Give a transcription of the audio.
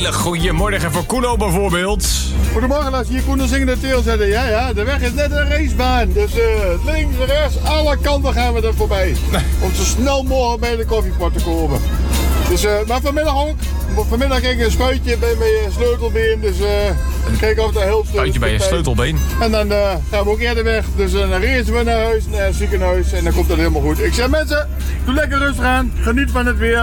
hele goede morgen voor Kuno bijvoorbeeld. Goedemorgen, als je hier Koen zingende teel zetten. Ja, de weg is net een racebaan. Dus links, rechts, alle kanten gaan we er voorbij. Om zo snel mogelijk bij de koffiepot te komen. Dus, maar vanmiddag ook. Vanmiddag kreeg ik een spuitje bij mijn sleutelbeen. Dus kijk of dat helpt. Spuitje bij je sleutelbeen. En dan gaan we ook eerder weg. Dus dan racen we naar huis, naar het ziekenhuis. En dan komt dat helemaal goed. Ik zeg mensen, doe lekker rustig aan. Geniet van het weer.